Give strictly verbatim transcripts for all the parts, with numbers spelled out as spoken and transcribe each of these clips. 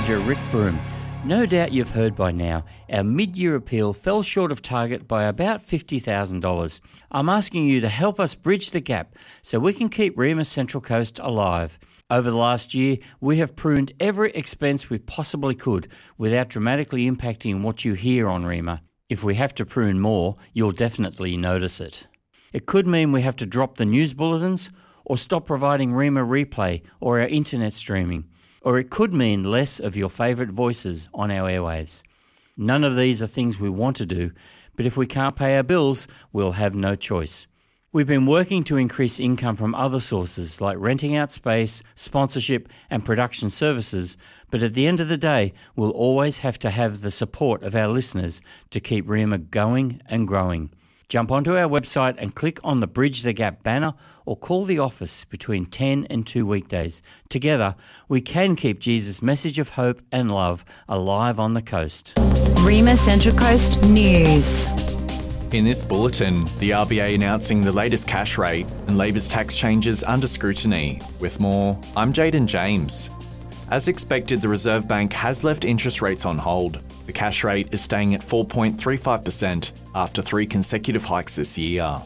Manager Rick Broom. No doubt you've heard by now, our mid-year appeal fell short of target by about fifty thousand dollars. I'm asking you to help us bridge the gap so we can keep Rema Central Coast alive. Over the last year, we have pruned every expense we possibly could without dramatically impacting what you hear on Rema. If we have to prune more, you'll definitely notice it. It could mean we have to drop the news bulletins or stop providing Rema Replay or our internet streaming. Or it could mean less of your favourite voices on our airwaves. None of these are things we want to do, but if we can't pay our bills, we'll have no choice. We've been working to increase income from other sources like renting out space, sponsorship and production services, but at the end of the day, we'll always have to have the support of our listeners to keep Rema going and growing. Jump onto our website and click on the Bridge the Gap banner or call the office between ten and two weekdays. Together, we can keep Jesus' message of hope and love alive on the coast. Rema Central Coast News. In this bulletin, the R B A announcing the latest cash rate and Labor's tax changes under scrutiny. With more, I'm Jaden James. As expected, the Reserve Bank has left interest rates on hold. The cash rate is staying at four point three five percent after three consecutive hikes this year.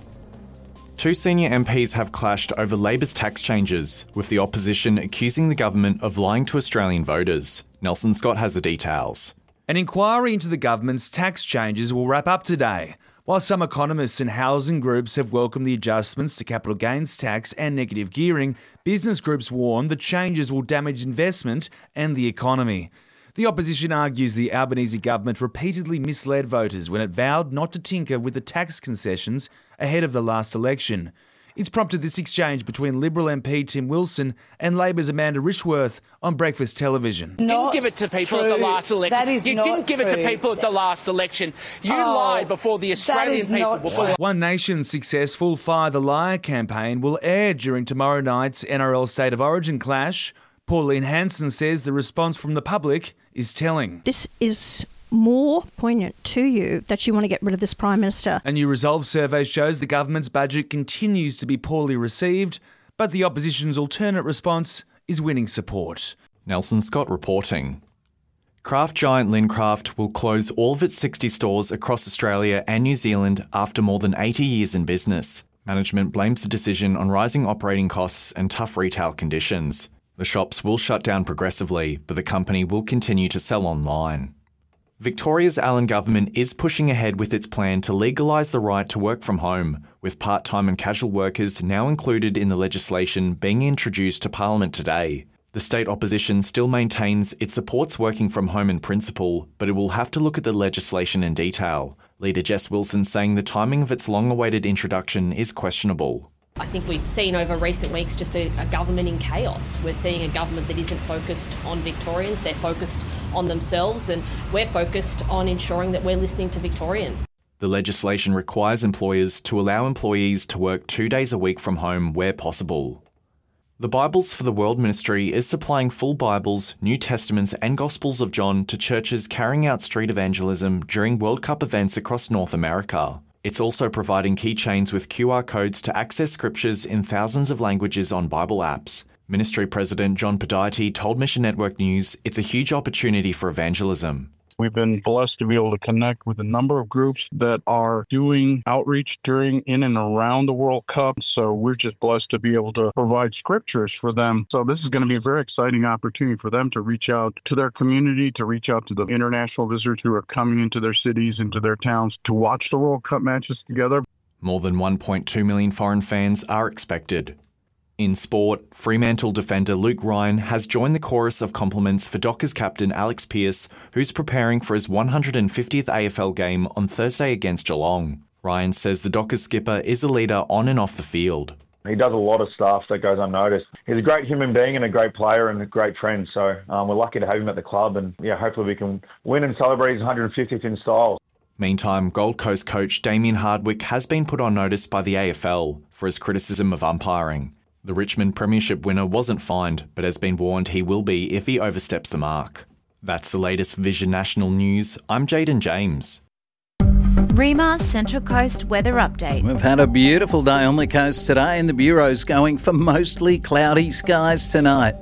Two senior M Ps have clashed over Labor's tax changes, with the opposition accusing the government of lying to Australian voters. Nelson Scott has the details. An inquiry into the government's tax changes will wrap up today. While some economists and housing groups have welcomed the adjustments to capital gains tax and negative gearing, business groups warn the changes will damage investment and the economy. The opposition argues the Albanese government repeatedly misled voters when it vowed not to tinker with the tax concessions ahead of the last election. It's prompted this exchange between Liberal M P Tim Wilson and Labor's Amanda Richworth on breakfast television. You didn't give it to people true. at the last election. That is you not didn't give true. it to people at the last election. You Oh, lied before the Australian that is people. not Before true. One Nation's successful Fire the Liar campaign will air during tomorrow night's N R L State of Origin clash. Pauline Hanson says the response from the public is telling. This is more poignant to you that you want to get rid of this Prime Minister. A new Resolve survey shows the government's budget continues to be poorly received, but the opposition's alternate response is winning support. Nelson Scott reporting. Craft giant Lincraft will close all of its sixty stores across Australia and New Zealand after more than eighty years in business. Management blames the decision on rising operating costs and tough retail conditions. The shops will shut down progressively, but the company will continue to sell online. Victoria's Allan government is pushing ahead with its plan to legalise the right to work from home, with part-time and casual workers now included in the legislation being introduced to Parliament today. The state opposition still maintains it supports working from home in principle, but it will have to look at the legislation in detail. Leader Jess Wilson saying the timing of its long-awaited introduction is questionable. I think we've seen over recent weeks just a, a government in chaos. We're seeing a government that isn't focused on Victorians, they're focused on themselves, and we're focused on ensuring that we're listening to Victorians. The legislation requires employers to allow employees to work two days a week from home where possible. The Bibles for the World Ministry is supplying full Bibles, New Testaments and Gospels of John to churches carrying out street evangelism during World Cup events across North America. It's also providing keychains with Q R codes to access scriptures in thousands of languages on Bible apps. Ministry President John Podiety told Mission Network News it's a huge opportunity for evangelism. We've been blessed to be able to connect with a number of groups that are doing outreach during, in and around the World Cup. So we're just blessed to be able to provide scriptures for them. So this is going to be a very exciting opportunity for them to reach out to their community, to reach out to the international visitors who are coming into their cities, into their towns, to watch the World Cup matches together. More than one point two million foreign fans are expected. In sport, Fremantle defender Luke Ryan has joined the chorus of compliments for Dockers captain Alex Pearce, who's preparing for his one hundred fiftieth A F L game on Thursday against Geelong. Ryan says the Dockers skipper is a leader on and off the field. He does a lot of stuff that goes unnoticed. He's a great human being and a great player and a great friend, so um, we're lucky to have him at the club, and yeah, hopefully we can win and celebrate his one hundred fiftieth in style. Meantime, Gold Coast coach Damien Hardwick has been put on notice by the A F L for his criticism of umpiring. The Richmond Premiership winner wasn't fined, but has been warned he will be if he oversteps the mark. That's the latest Vision National News. I'm Jaden James. Rema Central Coast weather update. We've had a beautiful day on the coast today and the Bureau's going for mostly cloudy skies tonight.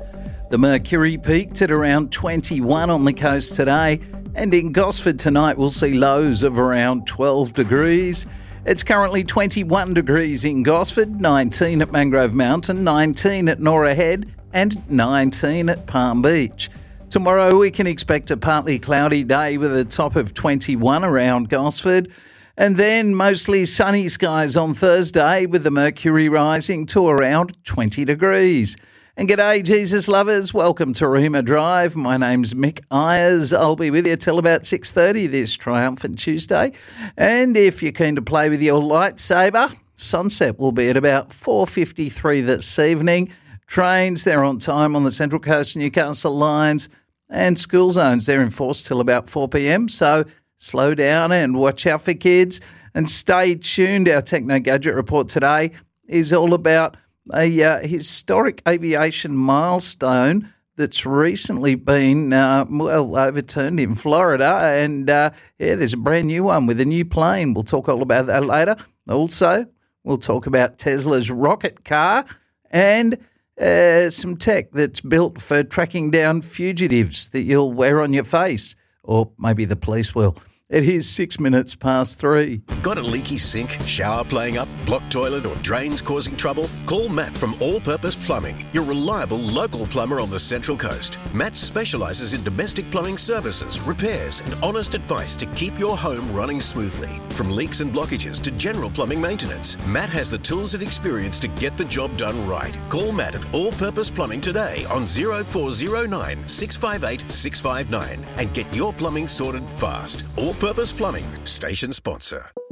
The mercury peaked at around twenty-one on the coast today, and in Gosford tonight we'll see lows of around twelve degrees. It's currently twenty-one degrees in Gosford, nineteen at Mangrove Mountain, nineteen at Norah Head, and nineteen at Palm Beach. Tomorrow we can expect a partly cloudy day with a top of twenty-one around Gosford, and then mostly sunny skies on Thursday with the mercury rising to around twenty degrees. And g'day, Jesus lovers. Welcome to Rima Drive. My name's Mick Ayers. I'll be with you till about six thirty this triumphant Tuesday. And if you're keen to play with your lightsaber, sunset will be at about four fifty-three this evening. Trains, they're on time on the Central Coast Newcastle lines. And school zones, they're in force till about four p.m. So slow down and watch out for kids. And stay tuned. Our Techno Gadget report today is all about a uh, historic aviation milestone that's recently been, uh, well, overturned in Florida. And, uh, yeah, there's a brand new one with a new plane. We'll talk all about that later. Also, we'll talk about Tesla's rocket car and uh, some tech that's built for tracking down fugitives that you'll wear on your face, or maybe the police will. It is six minutes past three. Got a leaky sink, shower playing up, blocked toilet or drains causing trouble? Call Matt from All Purpose Plumbing, your reliable local plumber on the Central Coast. Matt specialises in domestic plumbing services, repairs and honest advice to keep your home running smoothly. From leaks and blockages to general plumbing maintenance, Matt has the tools and experience to get the job done right. Call Matt at All Purpose Plumbing today on oh four oh nine, six five eight, six five nine and get your plumbing sorted fast. All Purpose Plumbing, station sponsor.